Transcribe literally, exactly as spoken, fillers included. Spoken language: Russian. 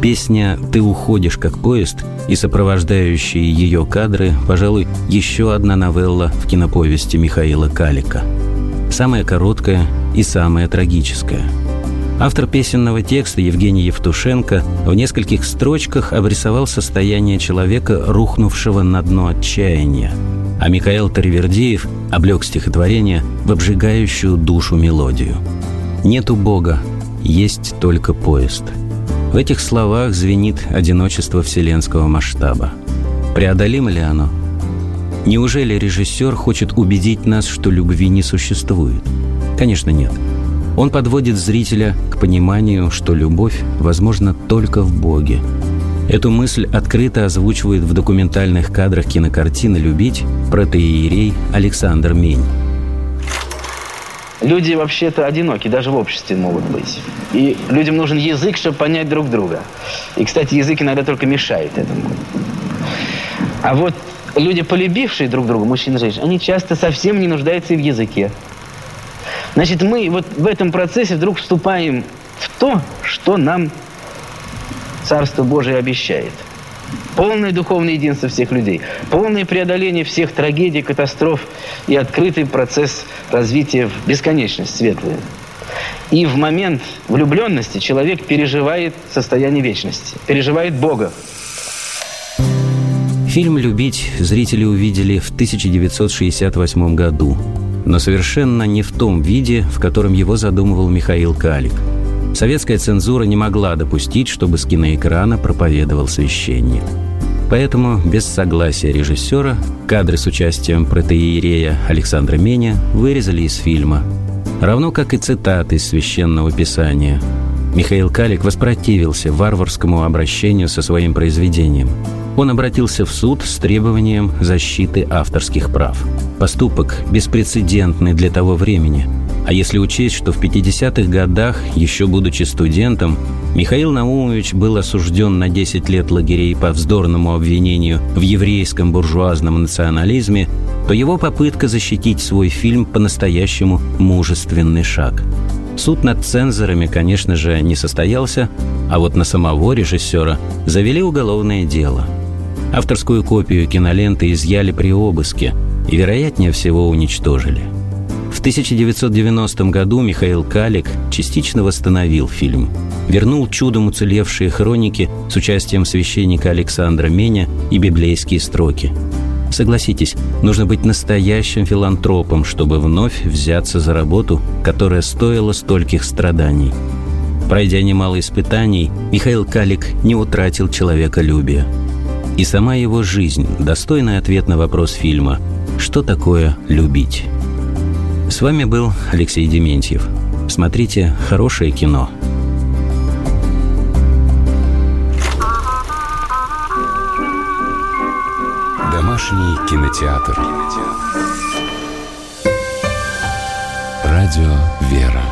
Песня «Ты уходишь, как поезд» и сопровождающие ее кадры, пожалуй, еще одна новелла в киноповести Михаила Калика. Самая короткая и самая трагическая. Автор песенного текста Евгений Евтушенко в нескольких строчках обрисовал состояние человека, рухнувшего на дно отчаяния, а Михаил Таривердиев облег стихотворение в обжигающую душу мелодию. «Нету Бога, есть только поезд». В этих словах звенит одиночество вселенского масштаба. Преодолимо ли оно? Неужели режиссер хочет убедить нас, что любви не существует? Конечно, нет. Он подводит зрителя к пониманию, что любовь возможна только в Боге. Эту мысль открыто озвучивает в документальных кадрах кинокартины «Любить» протоиерей Александр Мень. Люди вообще-то одиноки, даже в обществе могут быть. И людям нужен язык, чтобы понять друг друга. И, кстати, язык иногда только мешает этому. А вот люди, полюбившие друг друга, мужчина и женщина, они часто совсем не нуждаются и в языке. Значит, мы вот в этом процессе вдруг вступаем в то, что нам Царство Божие обещает. Полное духовное единство всех людей, полное преодоление всех трагедий, катастроф и открытый процесс развития в бесконечность светлую. И в момент влюбленности человек переживает состояние вечности, переживает Бога. Фильм «Любить» зрители увидели в тысяча девятьсот шестьдесят восьмом году, но совершенно не в том виде, в котором его задумывал Михаил Калик. Советская цензура не могла допустить, чтобы с киноэкрана проповедовал священник. Поэтому без согласия режиссера кадры с участием протоиерея Александра Меня вырезали из фильма, равно как и цитаты из Священного Писания. Михаил Калик воспротивился варварскому обращению со своим произведением. Он обратился в суд с требованием защиты авторских прав. Поступок беспрецедентный для того времени. А если учесть, что в пятидесятых годах, еще будучи студентом, Михаил Наумович был осужден на десять лет лагерей по вздорному обвинению в еврейском буржуазном национализме, то его попытка защитить свой фильм по-настоящему мужественный шаг. Суд над цензорами, конечно же, не состоялся, а вот на самого режиссера завели уголовное дело. Авторскую копию киноленты изъяли при обыске и, вероятнее всего, уничтожили. В тысяча девятьсот девяностом году Михаил Калик частично восстановил фильм, вернул чудом уцелевшие хроники с участием священника Александра Меня и библейские строки. Согласитесь, нужно быть настоящим филантропом, чтобы вновь взяться за работу, которая стоила стольких страданий. Пройдя немало испытаний, Михаил Калик не утратил человеколюбия. И сама его жизнь – достойный ответ на вопрос фильма «Что такое любить?». С вами был Алексей Дементьев. Смотрите хорошее кино. Домашний кинотеатр. Радио «Вера».